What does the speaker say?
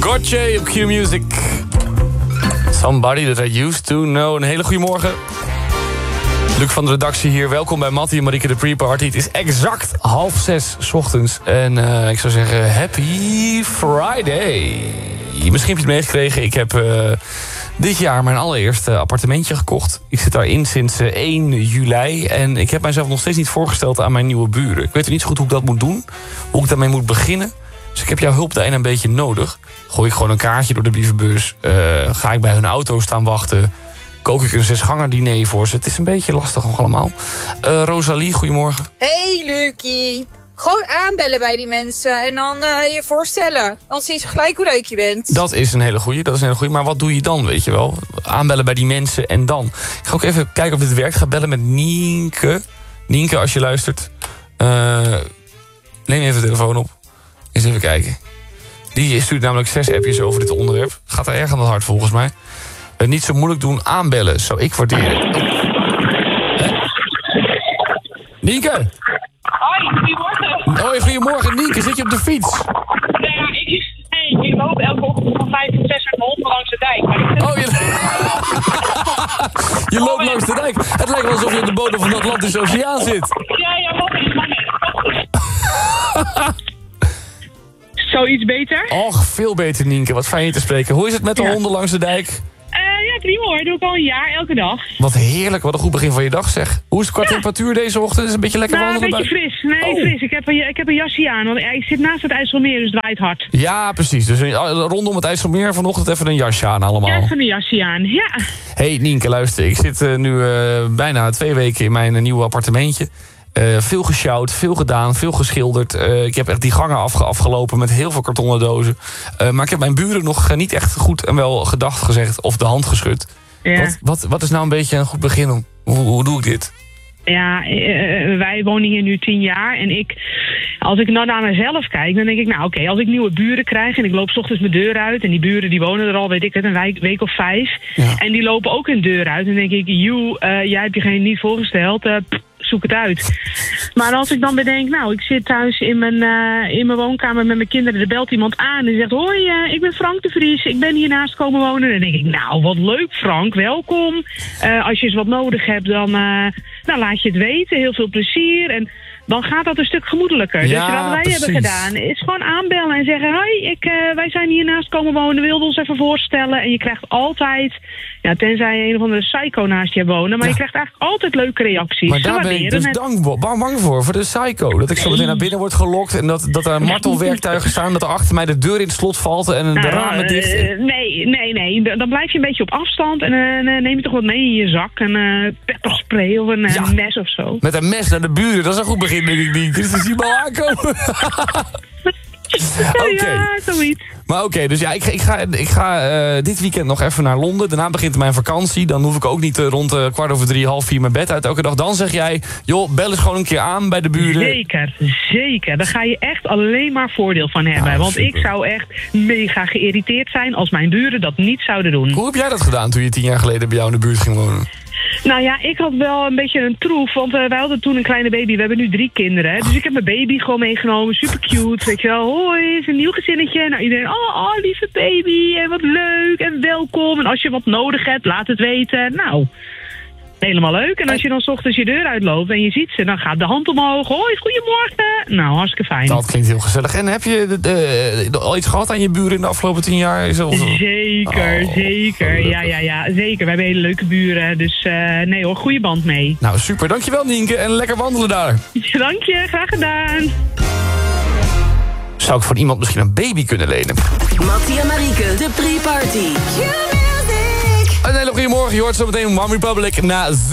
Gotcha op Q-Music. Somebody that I used to know. Een hele goede morgen. Luc van de redactie hier. Welkom bij Mattie en Marieke de Pre-Party. Het is exact 5:30 ochtends. En ik zou zeggen, happy Friday. Misschien heb je het meegekregen. Ik heb dit jaar mijn allereerste appartementje gekocht. Ik zit daarin sinds 1 juli. En ik heb mijzelf nog steeds niet voorgesteld aan mijn nieuwe buren. Ik weet niet zo goed hoe ik dat moet doen. Hoe ik daarmee moet beginnen. Dus ik heb jouw hulp daarin een beetje nodig. Gooi ik gewoon een kaartje door de brievenbus. Ga ik bij hun auto staan wachten. Kook ik een 6-ganger diner voor ze. Het is een beetje lastig allemaal. Rosalie, goedemorgen. Hey Lucie. Gewoon aanbellen bij die mensen en dan je voorstellen. Dan zien ze gelijk hoe leuk je bent. Dat is een hele goeie. Maar wat doe je dan, weet je wel? Aanbellen bij die mensen en dan. Ik ga ook even kijken of dit werkt. Ga bellen met Nienke. Nienke, als je luistert. Neem even de telefoon op. Eens even kijken. Die stuurt namelijk 6 appjes over dit onderwerp. Gaat er erg aan het hart volgens mij. Niet zo moeilijk doen, aanbellen. Zou ik waarderen. Nienke! Hoi, goedemorgen. Hoi, goedemorgen. Nienke, zit je op de fiets? Ik loop elke ochtend van 5 tot 6 met mijn hond langs de dijk. Maar je loopt langs de dijk. Het lijkt wel alsof je op de bodem van de Atlantische Oceaan zit. Ja, wat is Zoiets beter? Och, veel beter, Nienke. Wat fijn je te spreken. Hoe is het met de honden langs de dijk? Ja, prima hoor. Doe ik al een jaar, elke dag. Wat heerlijk. Wat een goed begin van je dag, zeg. Hoe is het qua temperatuur deze ochtend? Is het een beetje lekker wandelen? Een beetje fris. Nee, fris. Ik heb een jasje aan. Want ik zit naast het IJsselmeer, dus het waait hard. Ja, precies. Dus rondom het IJsselmeer vanochtend even een jasje aan allemaal. Ja, even een jasje aan, ja. Hey Nienke, luister. Ik zit nu bijna 2 weken in mijn nieuwe appartementje. Veel gesjouwd, veel gedaan, veel geschilderd. Ik heb echt die gangen afgelopen met heel veel kartonnen dozen. Maar ik heb mijn buren nog niet echt goed en wel gedag gezegd of de hand geschud. Ja. Wat is nou een beetje een goed begin? Hoe doe ik dit? Ja, wij wonen hier nu 10 jaar en als ik nou naar mezelf kijk, dan denk ik, nou oké, als ik nieuwe buren krijg en ik loop 's ochtends mijn deur uit en die buren die wonen er al, weet ik het, een week of 5. Ja. En die lopen ook een deur uit en dan denk ik, jij hebt diegene niet voorgesteld, zoek het uit. Maar als ik dan bedenk, nou, ik zit thuis in mijn woonkamer met mijn kinderen, er belt iemand aan en zegt, hoi, ik ben Frank de Vries, ik ben hiernaast komen wonen. Dan denk ik, nou, wat leuk Frank, welkom. Als je eens wat nodig hebt, dan laat je het weten, heel veel plezier en dan gaat dat een stuk gemoedelijker. Ja, dus wat wij hebben gedaan is gewoon aanbellen en zeggen, hoi, wij zijn hiernaast komen wonen, wilden ons even voorstellen. En je krijgt altijd, tenzij je een of andere psycho naast je wonen, maar je krijgt eigenlijk altijd leuke reacties. Maar daar ben ik dus bang voor de psycho. Dat ik zo meteen naar binnen word gelokt en dat er martelwerktuigen staan, dat er achter mij de deur in het slot valt en de ramen dicht. Nee. Dan blijf je een beetje op afstand en neem je toch wat mee in je zak. Een pepperspray of een mes of zo. Met een mes naar de buren, dat is een goed begin, denk ik niet. Dus die zien we al aankomen. Ja, zoiets. Maar oké, dus ja, ik ga dit weekend nog even naar Londen. Daarna begint mijn vakantie. Dan hoef ik ook niet rond 3:15, 3:30 mijn bed uit elke dag. Dan zeg jij, joh, bel eens gewoon een keer aan bij de buren. Zeker. Daar ga je echt alleen maar voordeel van hebben. Nou, want super. ik zou echt mega geïrriteerd zijn als mijn buren dat niet zouden doen. Hoe heb jij dat gedaan toen je 10 jaar geleden bij jou in de buurt ging wonen? Nou ja, ik had wel een beetje een troef, want wij hadden toen een kleine baby. We hebben nu 3 kinderen, hè? Dus ik heb mijn baby gewoon meegenomen, super cute. Weet je wel, hoi, is een nieuw gezinnetje. Nou, iedereen, oh, lieve baby, en wat leuk, en welkom. En als je wat nodig hebt, laat het weten. Nou, helemaal leuk. En als je dan 's ochtends je deur uitloopt en je ziet ze, dan gaat de hand omhoog. Hoi, goedemorgen. Nou, hartstikke fijn. Dat klinkt heel gezellig. En heb je al iets gehad aan je buren in de afgelopen 10 jaar? Zeker. Ja, zeker. We hebben hele leuke buren. Dus nee hoor, goede band mee. Nou, super. Dankjewel, Nienke. En lekker wandelen daar. Dank je, graag gedaan. Zou ik van iemand misschien een baby kunnen lenen? Mattie en Marieke, de Pre-Party. Een hele goede morgen. Je hoort zo meteen One Republic na